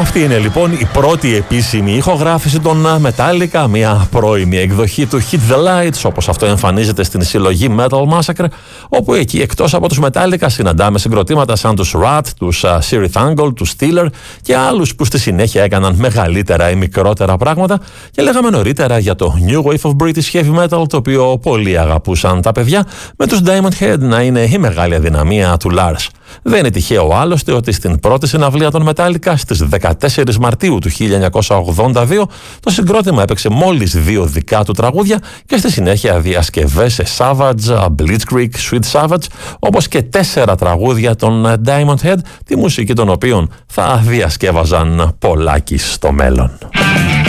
Αυτή είναι λοιπόν η πρώτη επίσημη ηχογράφηση των Metallica, μια πρώιμη εκδοχή του Hit the Lights, όπως αυτό εμφανίζεται στην συλλογή Metal Massacre, όπου εκεί εκτός από τους Metallica συναντάμε συγκροτήματα σαν τους Rat, τους Sirith Angle, τους Steeler και άλλους που στη συνέχεια έκαναν μεγαλύτερα ή μικρότερα πράγματα, και λέγαμε νωρίτερα για το New Wave of British Heavy Metal, το οποίο πολύ αγαπούσαν τα παιδιά, με τους Diamond Head να είναι η μεγάλη αδυναμία του Lars. Δεν είναι τυχαίο άλλωστε ότι στην πρώτη συναυλία των Metallica στις 14 Μαρτίου του 1982 το συγκρότημα έπαιξε μόλις 2 δικά του τραγούδια και στη συνέχεια διασκευές σε Savage, Blitzkrieg, Sweet Savage, όπως και 4 τραγούδια των Diamond Head, τη μουσική των οποίων θα διασκεύαζαν πολλάκις στο μέλλον.